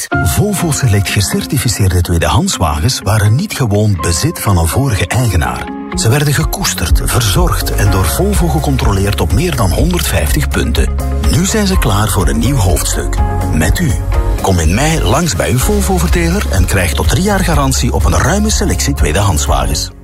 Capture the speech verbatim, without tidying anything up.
is. Volvo Select gecertificeerde tweedehandswagens waren niet gewoon bezit van een vorige eigenaar. Ze werden gekoesterd, verzorgd en door Volvo gecontroleerd op meer dan honderdvijftig punten. Nu zijn ze klaar voor een nieuw hoofdstuk. Met u. Kom in mei langs bij uw Volvo-verteler en krijg tot drie jaar garantie op een ruime selectie tweedehandswagens.